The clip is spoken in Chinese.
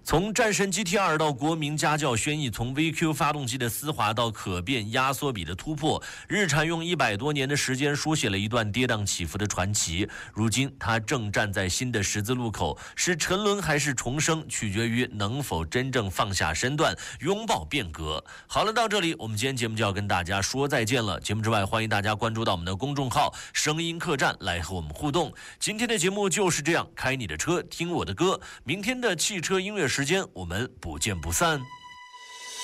从战神 GT2 到国民家轿轩逸，从 VQ 发动机的丝滑到可变压缩比的突破，日产用100多年的时间书写了一段跌宕起伏的传奇。如今，它正站在新的十字路口，是沉沦还是重生，取决于能否真正放下身段，拥抱变革。好了，到这里，我们今天节目就要跟大家说再见了。节目之外，欢迎大家关注到我们的公众号“声音客栈”来和我们互动。今天的节目就是这样，开你的车，听我的歌。明天的汽车音乐时间，我们不见不散。